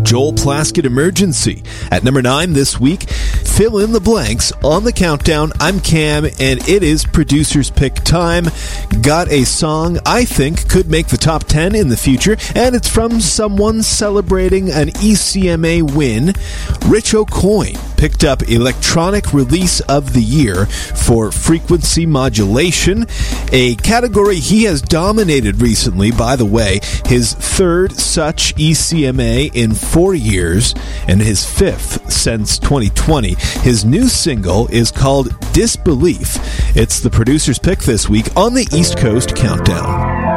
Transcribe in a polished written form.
Joel Plaskett, Emergency. At number 9 this week, fill in the blanks on the countdown. I'm Cam, and it is producer's pick time. Got a song I think could make the top 10 in the future, and it's from someone celebrating an ECMA win. Rich O'Coin picked up Electronic Release of the Year for frequency modulation, a category he has dominated recently, by the way, his third such ECMA in 4 years and his fifth since 2020. His new single is called Disbelief. It's the producer's pick this week on the East Coast Countdown.